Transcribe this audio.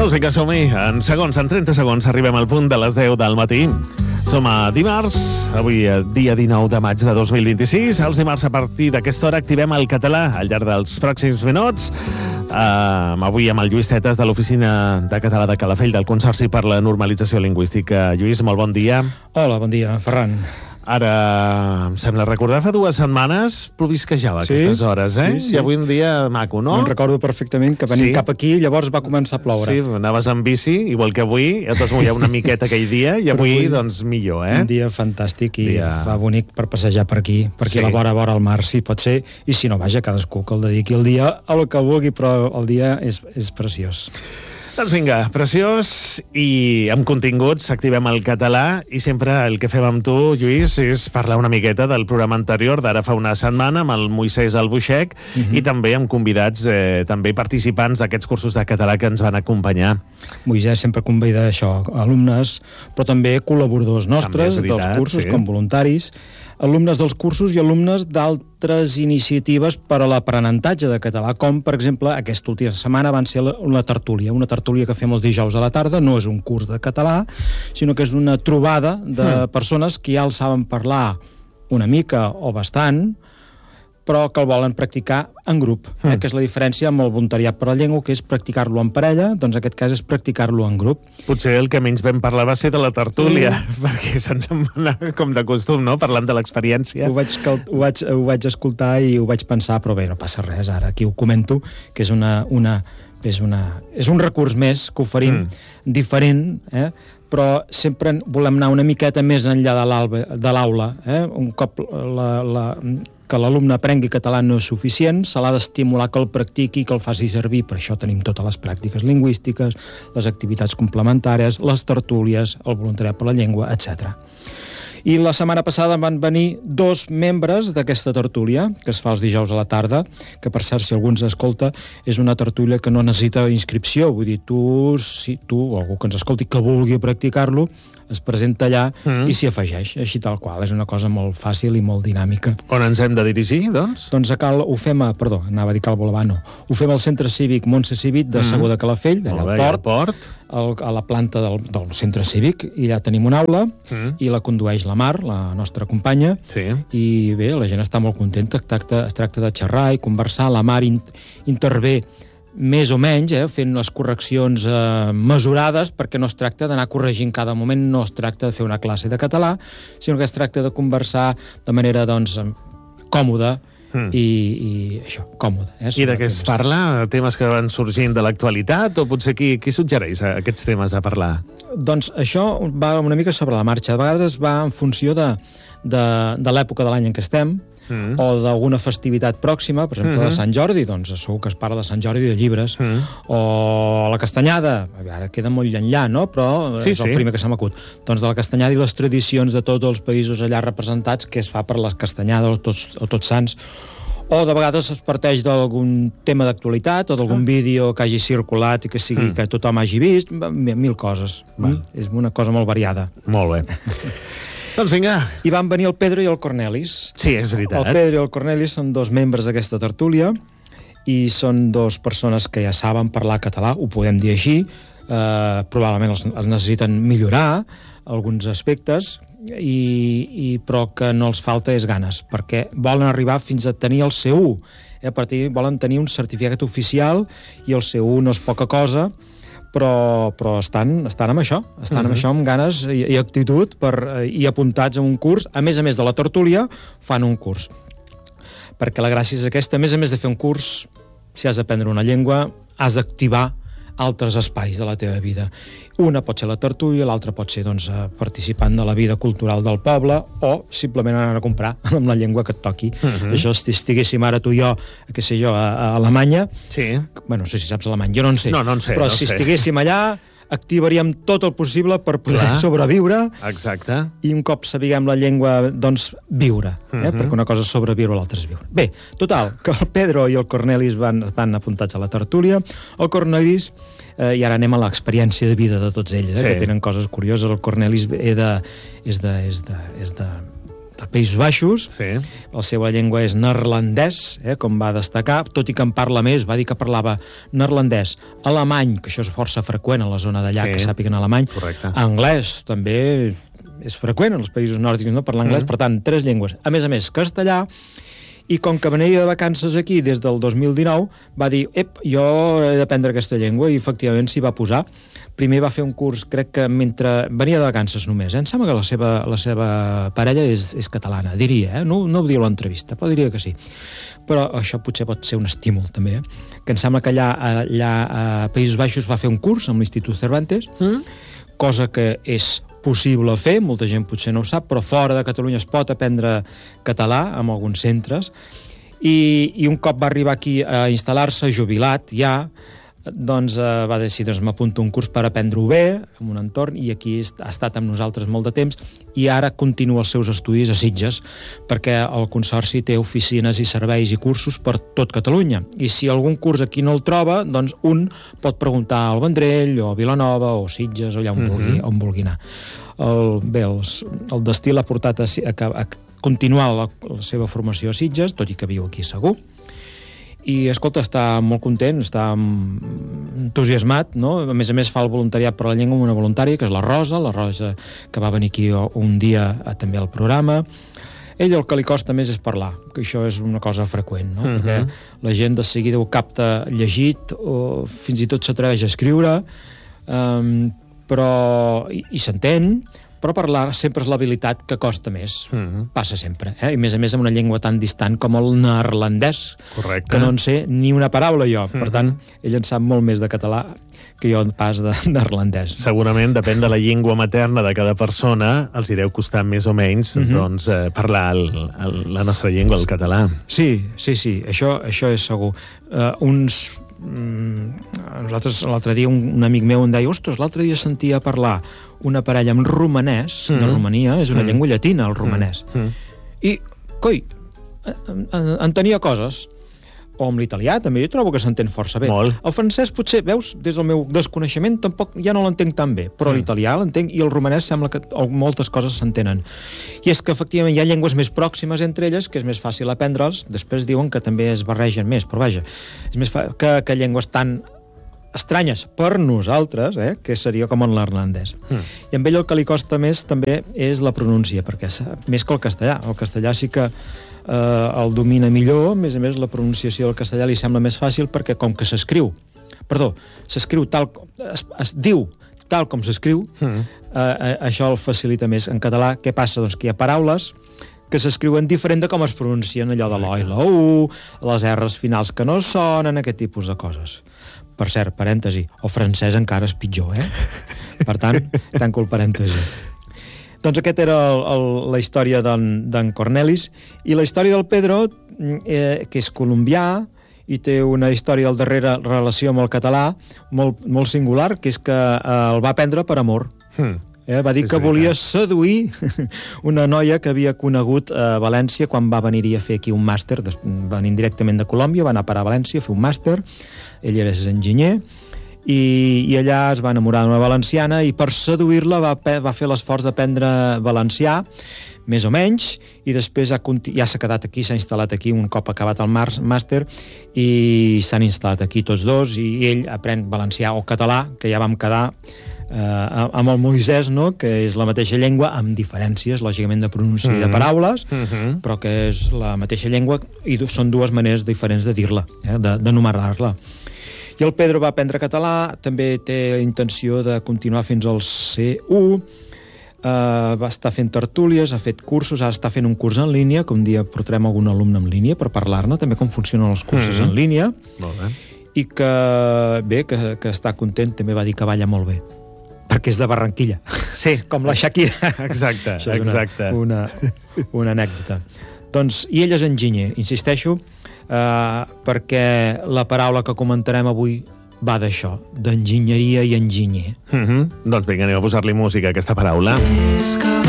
Doncs vinga, som-hi. En 30 segons, arribem al punt de les 10 del matí. Som a dimarts, avui dia 19 de maig de 2026. Els dimarts, a partir d'aquesta hora, activem el català al llarg dels pròxims minuts. Avui amb el Lluís Tetes, de l'Oficina de Català de Calafell, del Consorci per la Normalització Lingüística. Lluís, molt bon dia. Hola, bon dia, Ferran. Ara, em sembla recordar, fa 2 setmanes plovisquejava aquestes hores, eh? Sí. I avui un dia maco, no? Me'n recordo perfectament que venim cap aquí i llavors va començar a ploure. Sí, anaves amb bici, igual que avui, et vas mullar una miqueta aquell dia, i avui, doncs, millor, eh? Un dia fantàstic i fa bonic per passejar per aquí, perquè a la vora al mar, sí, pot ser, i si no, vaja, cadascú que el dediqui el dia al que vulgui, però el dia és preciós. Doncs vinga, preciós, i amb continguts activem el català, i sempre el que fem amb tu, Lluís, és parlar una miqueta del programa anterior d'ara fa una setmana, amb el Moisès Albuixec, i també amb convidats, també participants d'aquests cursos de català que ens van acompanyar. Moisès sempre convida això, alumnes, però també col·laboradors nostres dels cursos, com voluntaris, alumnes dels cursos i alumnes d'altres iniciatives per a l'aprenentatge de català, com, per exemple, aquesta última setmana van ser una tertúlia que fem els dijous a la tarda. No és un curs de català, sinó que és una trobada de persones que ja el saben parlar una mica o bastant, però que el volen practicar en grup, que és la diferència amb el voluntariat per la llengua, que és practicar-lo en parella, doncs en aquest cas és practicar-lo en grup. Potser el que menys vam parlar va ser de la tertúlia, perquè se'ns va com de costum, no?, parlant de l'experiència. Ho vaig escoltar i ho vaig pensar, però bé, no passa res, ara aquí ho comento, que és un recurs més que oferim, diferent, però sempre volem anar una miqueta més enllà de l'aula. Un cop que l'alumne aprengui català no és suficient, se l'ha d'estimular que el practiqui i que el faci servir. Per això tenim totes les pràctiques lingüístiques, les activitats complementàries, les tertúlies, el voluntariat per la llengua, etc. I la setmana passada van venir 2 membres d'aquesta tertúlia, que es fa els dijous a la tarda, que per cert, si algú ens escolta, és una tertúlia que no necessita inscripció. Vull dir, tu o algú que ens escolti que vulgui practicar-lo, es presenta allà i s'hi afegeix, així tal qual. És una cosa molt fàcil i molt dinàmica. On ens hem de dirigir, doncs? Doncs ho fem ho fem al Centre Cívic Montse Cívic de Segur de Calafell, allà al Port, a la planta del Centre Cívic, i allà tenim una aula, i la condueix la Mar, la nostra companya, i bé, la gent està molt contenta, es tracta de xerrar i conversar, la Mar intervé més o menys, fent les correccions mesurades, perquè no es tracta d'anar corregint cada moment, no es tracta de fer una classe de català, sinó que es tracta de conversar de manera, doncs, còmoda, i això, còmode. I de què es parla? Temes que van sorgint de l'actualitat, o potser qui suggereix aquests temes a parlar? Doncs això va una mica sobre la marxa. De vegades va en funció de l'època de l'any en què estem, o d'alguna festivitat pròxima, per exemple, de Sant Jordi, doncs segur que es parla de Sant Jordi de llibres, o la castanyada, ara queda molt enllà, no?, però és el primer que se m'acut. Doncs de la castanyada i les tradicions de tots els països allà representats, que es fa per la castanyada o Tots Sants, o de vegades es parteix d'algun tema d'actualitat o d'algun vídeo que hagi circulat i que tothom hagi vist, 1000 coses. És una cosa molt variada. Molt bé. Doncs vinga. I van venir el Pedro i el Cornelis. Sí, és veritat. El Pedro i el Cornelis són 2 membres d'aquesta tertúlia i són 2 persones que ja saben parlar català, ho podem dir així, probablement els necessiten millorar alguns aspectes, però que no els falta és ganes, perquè volen arribar fins a tenir el C1. A partir volen tenir un certificat oficial i el C1 no és poca cosa, però estan amb això, amb ganes i actitud i apuntats a un curs. A més de la tertúlia, fan un curs. Perquè la gràcia és aquesta, a més de fer un curs, si has d'aprendre una llengua, has d'activar altres espais de la teva vida. Una pot ser la tertúlia, l'altra pot ser participant de la vida cultural del poble o simplement anar a comprar amb la llengua que et toqui. Això, si estiguéssim ara tu i jo, què sé jo, a Alemanya, bueno, no sé si saps alemany, jo no en sé, però si estiguéssim allà activaríem tot el possible per poder sobreviure. Exacte. I un cop sapiguem la llengua, doncs viure, perquè una cosa és sobreviure, l'altra és viure. Bé, total, que el Pedro i el Cornelis estan apuntats a la tertúlia. El Cornelis, i ara anem a l'experiència de vida de tots ells, que tenen coses curioses. El Cornelis és de Països Baixos. Sí. La seva llengua és neerlandès, com va destacar, tot i que en parla més, va dir que parlava neerlandès, alemany, que això és força freqüent a la zona d'allà, que sàpiguen alemany, correcte. Anglès, també és freqüent en els països nòrdics, no?, parlar anglès, per tant, 3 llengües. A més, castellà, i com que venia de vacances aquí des del 2019, va dir, jo he d'aprendre aquesta llengua, i efectivament s'hi va posar. Primer va fer un curs, crec que mentre venia de vacances només. Em sembla que la seva parella és catalana, diria, no ho diu a l'entrevista, però diria que sí. Però això potser pot ser un estímul, també, que em sembla que allà a Països Baixos va fer un curs amb l'Institut Cervantes, cosa que és possible fer, molta gent potser no ho sap, però fora de Catalunya es pot aprendre català en alguns centres, i un cop va arribar aquí a instal·lar-se, jubilat ja, doncs va decidir, m'apunto un curs per aprendre-ho bé, en un entorn, i aquí ha estat amb nosaltres molt de temps, i ara continua els seus estudis a Sitges, perquè el Consorci té oficines i serveis i cursos per tot Catalunya, i si algun curs aquí no el troba, doncs un pot preguntar al Vendrell, o a Vilanova, o Sitges, o allà on vulgui anar. El destí l'ha portat a continuar la seva formació a Sitges, tot i que viu aquí segur, i, escolta, està molt content, està entusiasmat, no? A més, fa el voluntariat per la llengua amb una voluntària, que és la Rosa, que va venir aquí un dia també al programa. Ell el que li costa més és parlar, que això és una cosa freqüent, no? Perquè la gent de seguida ho capta llegit, o fins i tot s'atreveix a escriure, però i s'entén, però parlar sempre és l'habilitat que costa més. Passa sempre. I, a més, amb una llengua tan distant com el neerlandès, que no en sé ni una paraula jo. Per tant, ell en sap molt més de català que jo pas de neerlandès. Segurament, depèn de la llengua materna de cada persona, els hi deu costar més o menys doncs, parlar la nostra llengua, el català. Sí, això és segur. Nosaltres l'altre dia un amic meu em deia, ostres, l'altre dia sentia parlar una parella en romanès de Romania, és una llengua llatina el romanès, i coi, entenia coses, o amb l'italià també jo trobo que s'entén força bé. El francès potser, veus, des del meu desconeixement tampoc ja no l'entenc tan bé, però l'italià l'entenc, i el romanès sembla que moltes coses s'entenen. I és que efectivament hi ha llengües més pròximes entre elles, que és més fàcil aprendre'ls, després diuen que també es barregen més, però vaja, és més que llengües tan estranyes per nosaltres, que seria com el neerlandès. I amb ell el que li costa més també és la pronúncia, perquè més que el castellà sí que el domina millor, a més la pronunciació del castellà li sembla més fàcil perquè com que s'escriu tal, es diu tal com s'escriu, això el facilita més. En català, què passa? Doncs que hi ha paraules que s'escriuen diferent de com es pronuncien, allò de l'O i la U, les R's finals que no sonen, aquest tipus de coses. Per cert, parèntesi, el francès encara és pitjor, Per tant, tanco el parèntesi. Doncs aquesta era la història d'en Cornelis, i la història del Pedro, que és colombià, i té una història al darrere relació amb el català molt singular, que és que el va aprendre per amor. Va dir que volia seduir una noia que havia conegut a València quan va venir a fer aquí un màster, venint directament de Colòmbia, va anar a parar a València a fer un màster, ell era enginyer, i allà es va enamorar d'una valenciana, i per seduir-la va fer l'esforç d'aprendre valencià, més o menys, i després ja s'ha quedat aquí, s'ha instal·lat aquí un cop acabat el màster, i s'han instal·lat aquí tots dos, i ell aprèn valencià o català, que ja vam quedar amb el Moisès, que és la mateixa llengua, amb diferències, lògicament, de pronúncia i de paraules, però que és la mateixa llengua, i són dues maneres diferents de dir-la, d'enumerar-la. I el Pedro va aprendre català, també té intenció de continuar fins al C1, va estar fent tertúlies, ha fet cursos, ara està fent un curs en línia, que un dia portarem algun alumne en línia per parlar-ne, també com funcionen els cursos en línia, i que, bé, que està content, també va dir que balla molt bé, perquè és de Barranquilla. Sí. Com la Shakira. Exacte, exacte. Una anècdota. Doncs, i ell és enginyer, insisteixo, perquè la paraula que comentarem avui va d'això, d'enginyeria i enginyer. Doncs vinga, anem a posar-li música a aquesta paraula.